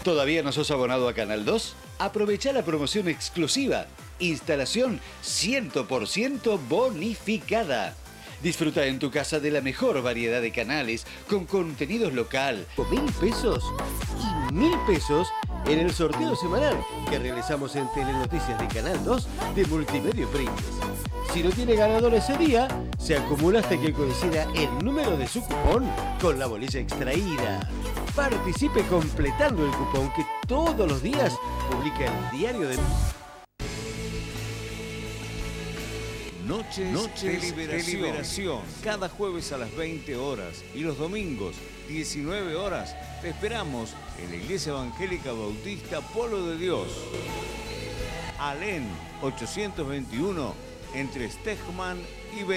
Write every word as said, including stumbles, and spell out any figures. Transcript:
¿Todavía no sos abonado a Canal dos? Aprovecha la promoción exclusiva. Instalación cien por ciento bonificada. Disfruta en tu casa de la mejor variedad de canales con contenidos local. Mil pesos y mil pesos en el sorteo semanal que realizamos en Telenoticias de Canal dos de Multimedio Princes. Si no tiene ganador ese día, se acumula hasta que coincida el número de su cupón con la bolilla extraída. Participe completando el cupón que todos los días publica el diario de... Noches, Noches de, liberación. de Liberación. Cada jueves a las veinte horas y los domingos, diecinueve horas, te esperamos en la Iglesia Evangélica Bautista Polo de Dios. Alén ochocientos veintiuno, entre Stegman y